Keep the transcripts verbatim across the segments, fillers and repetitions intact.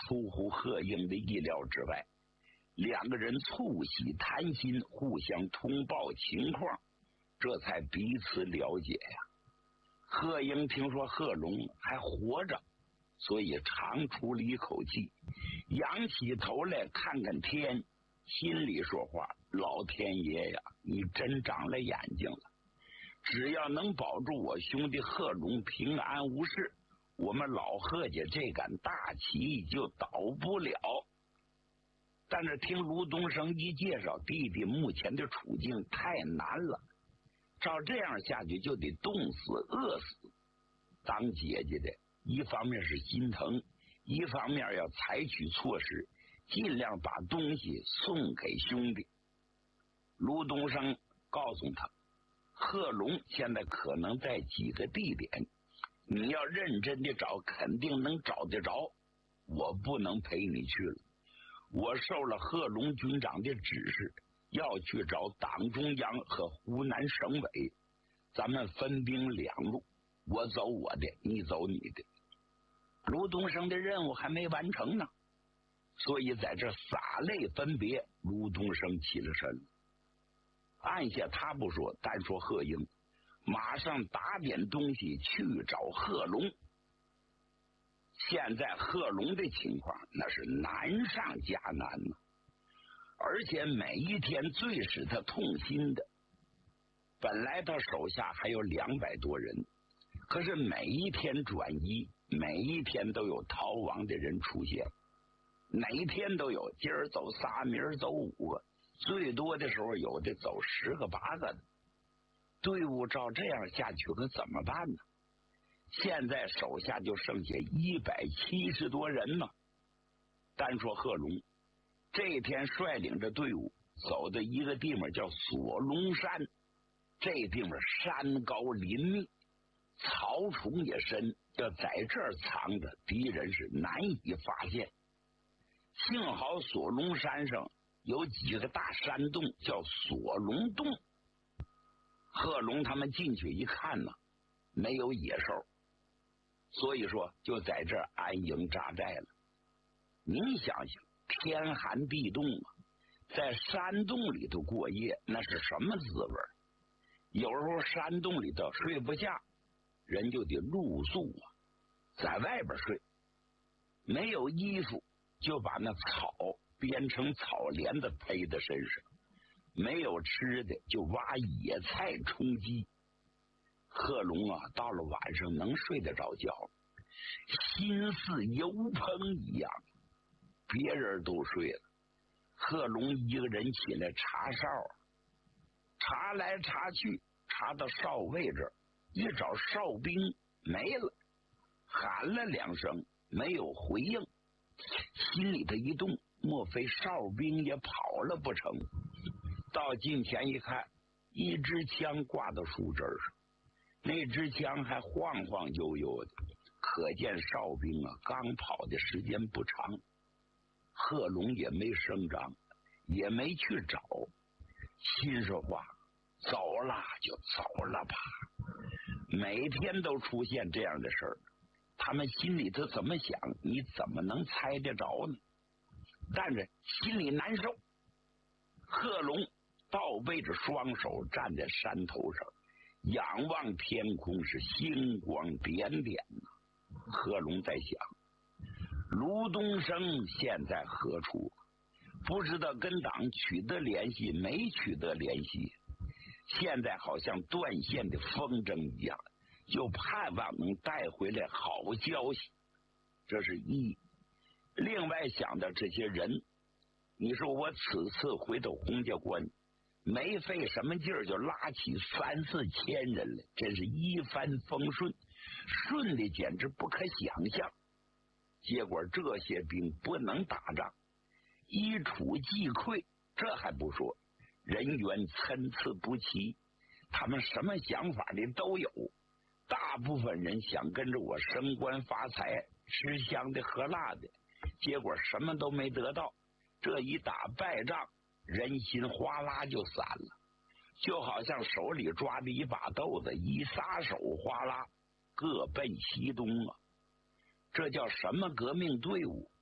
出乎贺英的意料之外。两个人促膝谈心，互相通报情况，这才彼此了解呀。贺英听说贺龙还活着，所以长出了一口气，仰起头来看看天，心里说话：老天爷呀，你真长了眼睛了！只要能保住我兄弟贺龙平安无事，我们老贺家这杆大旗就倒不了。但是听卢东升一介绍，弟弟目前的处境太难了，照这样下去就得冻死饿死。当姐姐的一方面是心疼，一方面要采取措施，尽量把东西送给兄弟。卢东升告诉他，贺龙现在可能在几个地点，你要认真的找，肯定能找得着。我不能陪你去了，我受了贺龙军长的指示，要去找党中央和湖南省委，咱们分兵两路，我走我的，你走你的。卢东升的任务还没完成呢，所以在这洒泪分别，卢东升起了身。按下他不说，单说贺英，马上打点东西去找贺龙。现在贺龙的情况那是难上加难呢，而且每一天最使他痛心的，本来他手下还有两百多人，可是每一天转移，每一天都有逃亡的人出现，哪一天都有，今儿走仨，明儿走五个，最多的时候有的走十个八个的。队伍照这样下去可怎么办呢？现在手下就剩下一百七十多人呢。单说贺龙这天率领着队伍走的一个地方叫锁龙山，这地方山高林密，草丛也深，要在这儿藏着，敌人是难以发现。幸好锁龙山上有几个大山洞，叫锁龙洞。贺龙他们进去一看呢，没有野兽，所以说就在这儿安营扎寨了。您想想，天寒地冻啊，在山洞里头过夜，那是什么滋味？有时候山洞里头睡不下，人就得露宿啊，在外边睡。没有衣服，就把那草编成草帘子披在身上。没有吃的，就挖野菜充饥。贺龙啊，到了晚上能睡得着觉，心似油烹一样。别人都睡了，贺龙一个人起来查哨，查来查去，查到哨位这儿，一找哨兵没了，喊了两声没有回应，心里头一动，莫非哨兵也跑了不成？到近前一看，一支枪挂到树枝上，那支枪还晃晃悠悠的，可见哨兵啊刚跑的时间不长。贺龙也没声张，也没去找，心说话，走了就走了吧。每天都出现这样的事儿，他们心里头怎么想，你怎么能猜得着呢？但是心里难受。贺龙倒背着双手站在山头上，仰望天空，是星光点点呐。贺龙在想，卢东升现在何处？不知道跟党取得联系没取得联系，现在好像断线的风筝一样，就盼望能带回来好消息。这是一。另外想到这些人，你说我此次回到洪家关，没费什么劲儿就拉起三四千人来，真是一帆风顺，顺的简直不可想象。结果这些兵不能打仗，一触即溃，这还不说，人员参差不齐，他们什么想法的都有。大部分人想跟着我升官发财，吃香的喝辣的，结果什么都没得到。这一打败仗，人心哗啦就散了，就好像手里抓着一把豆子，一撒手哗啦各奔西东啊。这叫什么革命队伍？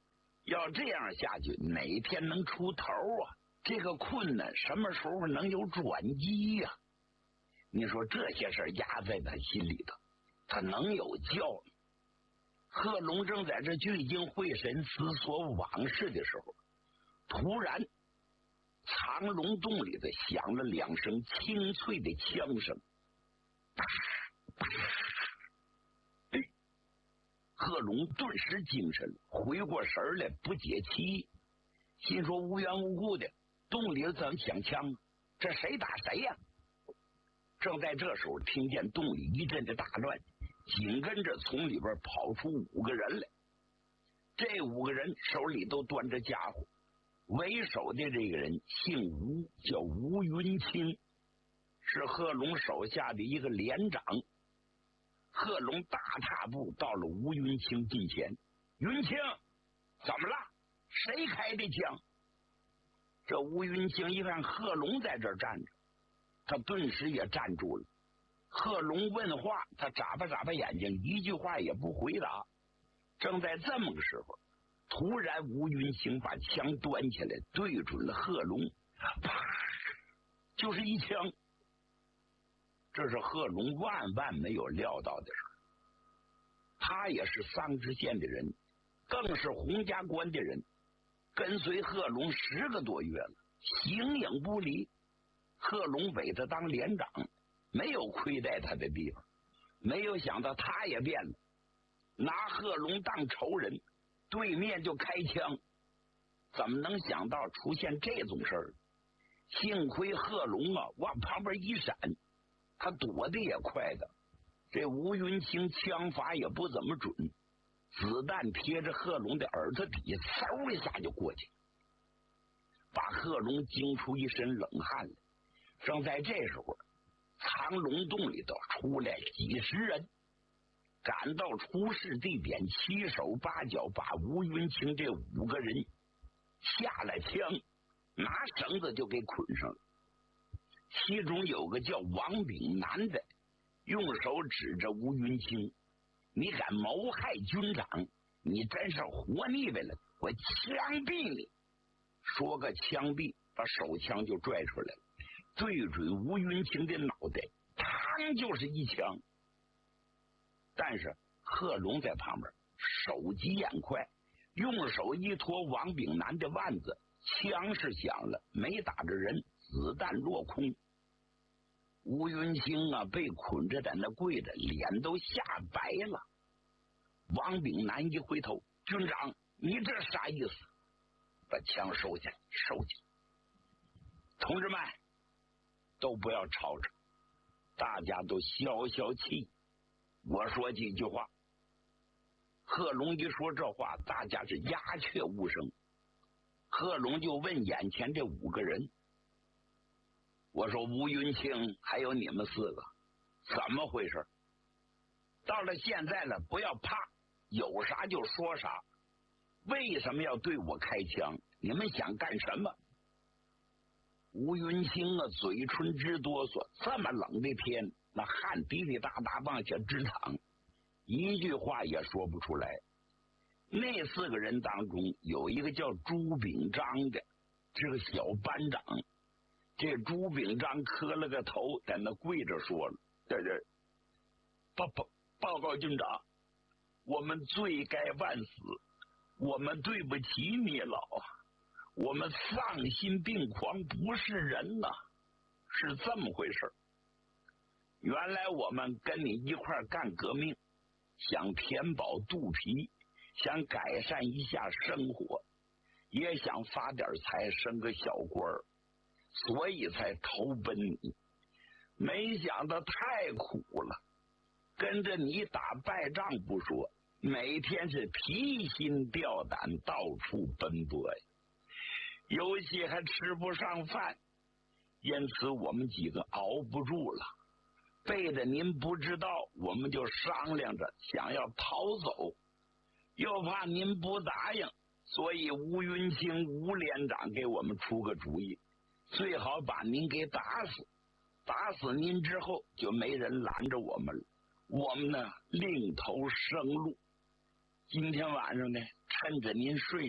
要这样下去，哪天能出头啊？这个困难什么时候能有转机呀、啊？你说这些事压在他心里头，他能有觉？贺龙正在这聚精会神思索往事的时候，突然藏龙洞里头响了两声清脆的枪声，啪啪！哎，贺龙顿时精神了，回过神来不解其意，心说无缘无故的洞里怎么响枪？这谁打谁呀、啊？正在这时候，听见洞里一阵的大乱，紧跟着从里边跑出五个人来。这五个人手里都端着家伙，为首的这个人姓吴，叫吴云清，是贺龙手下的一个连长。贺龙大踏步到了吴云清近前，云清，怎么了？谁开的枪？这吴云清一看贺龙在这儿站着，他顿时也站住了。贺龙问话，他眨巴眨巴眼睛，一句话也不回答。正在这么个时候，突然吴云清把枪端起来，对准了贺龙，啪，就是一枪。这是贺龙万万没有料到的事。他也是桑植县的人，更是洪家关的人，跟随贺龙十个多月了，形影不离。贺龙委他当连长，没有亏待他的地方。没有想到他也变了，拿贺龙当仇人，对面就开枪。怎么能想到出现这种事儿？幸亏贺龙啊往旁边一闪，他躲得也快的。这吴云清枪法也不怎么准，子弹贴着贺龙的耳朵底下，嗖一下就过去，把贺龙惊出一身冷汗来。正在这时候，藏龙洞里头出来几十人，赶到出事地点，七手八脚把吴云清这五个人下了枪，拿绳子就给捆上了。其中有个叫王炳南的，用手指着吴云清：“你敢谋害军长，你真是活腻歪了，我枪毙你！”说个枪毙，把手枪就拽出来了，对准吴云清的脑袋，嘡就是一枪。但是贺龙在旁边手疾眼快，用手一托王炳南的腕子，枪是响了，没打着人，子弹落空。吴云清啊，被捆着在那跪着，脸都吓白了。王炳南一回头：“军长，你这啥意思？”把枪收起来，收起来。同志们，都不要吵吵，大家都消消气。我说几句话。贺龙一说这话，大家是鸦雀无声。贺龙就问眼前这五个人：“我说吴云清还有你们四个，怎么回事？到了现在了，不要怕，有啥就说啥。为什么要对我开枪？你们想干什么？”吴云清啊，嘴唇直哆嗦，这么冷的天，那汗滴滴答答往下直淌，一句话也说不出来。那四个人当中，有一个叫朱秉章的，是个小班长。这朱秉章磕了个头，在那跪着说了：“这这，报报报告军长，我们罪该万死，我们对不起你老啊。我们丧心病狂，不是人呐、啊，是这么回事。原来我们跟你一块干革命，想填饱肚皮，想改善一下生活，也想发点财，升个小官儿，所以才投奔你。没想到太苦了，跟着你打败仗不说，每天是提心吊胆，到处奔波呀。有些还吃不上饭，因此我们几个熬不住了，背着您不知道，我们就商量着想要逃走，又怕您不答应，所以吴云清吴连长给我们出个主意，最好把您给打死，打死您之后就没人拦着我们了，我们呢另投生路。今天晚上呢，趁着您睡